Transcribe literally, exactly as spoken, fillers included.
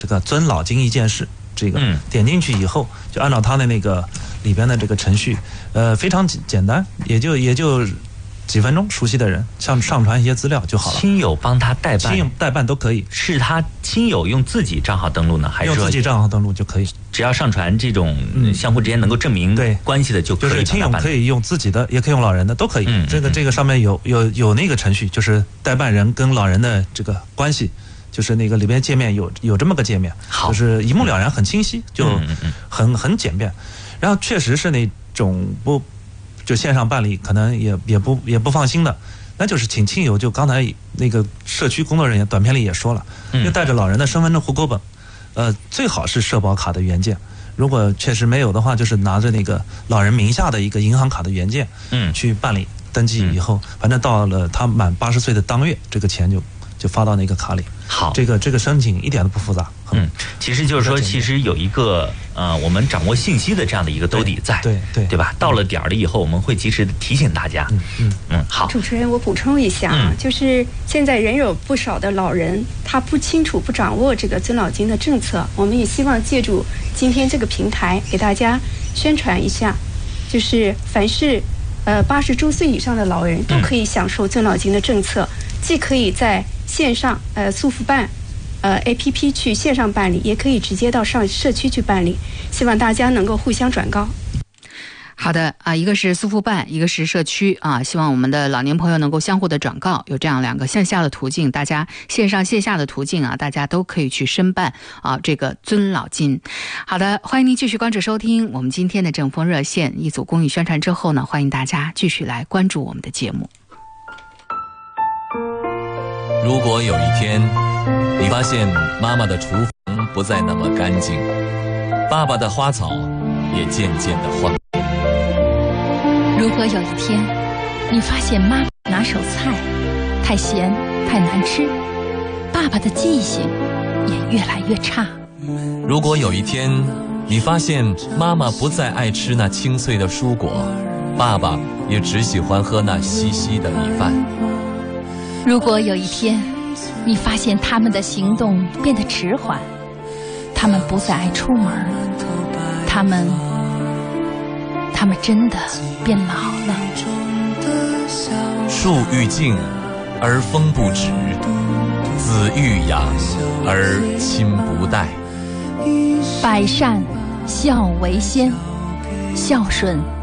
这个尊老金一件事，这个点进去以后，就按照他的那个里边的这个程序，呃，非常简单，也就也就几分钟，熟悉的人上上传一些资料就好了。 亲友帮他代办， 亲友代办都可以。 是他亲友用自己账号登录呢，还是用自己账号登录就可以？ 只要上传这种相互之间能够证明关系的就可以。 就是亲友可以用自己的，也可以用老人的，都可以。嗯、这个这个上面有有有那个程序，就是代办人跟老人的这个关系。就是那个里边界面有有这么个界面，就是一目了然，很清晰，就很很简便。然后确实是那种不就线上办理，可能也也不也不放心的，那就是请亲友，就刚才那个社区工作人员短片里也说了，就带着老人的身份证、户口本，呃，最好是社保卡的原件。如果确实没有的话，就是拿着那个老人名下的一个银行卡的原件，嗯，去办理登记以后，反正到了他满八十岁的当月，这个钱就就发到那个卡里。 好， 这个这个申请一点都不复杂。 嗯，其实就是说，其实有一个呃，我们掌握信息的这样的一个兜底在， 对对对吧？到了点儿了以后，我们会及时的提醒大家。嗯嗯嗯，好。 主持人，我补充一下啊，嗯、就是现在仍有不少的老人他不清楚、不掌握这个尊老金的政策，我们也希望借助今天这个平台给大家宣传一下，就是凡是呃八十周岁以上的老人都可以享受尊老金的政策，嗯、既可以在线上呃速付办呃 A P P 去线上办理，也可以直接到上社区去办理，希望大家能够互相转告。 好的啊，一个是速付办，一个是社区啊，希望我们的老年朋友能够相互的转告，有这样两个线下的途径，大家线上线下的途径啊，大家都可以去申办啊这个尊老金。好的，欢迎您继续关注收听我们今天的正风热线。一组公益宣传之后呢，欢迎大家继续来关注我们的节目。 如果有一天你发现妈妈的厨房不再那么干净，爸爸的花草也渐渐的荒。 如果有一天你发现妈妈拿手菜太咸太难吃，爸爸的记性也越来越差。 如果有一天你发现妈妈不再爱吃那清脆的蔬果，爸爸也只喜欢喝那稀稀的米饭。 如果有一天你发现他们的行动变得迟缓，他们不再爱出门，他们他们真的变老了。 树欲静而风不止，子欲养而亲不待。 百善孝为先，孝顺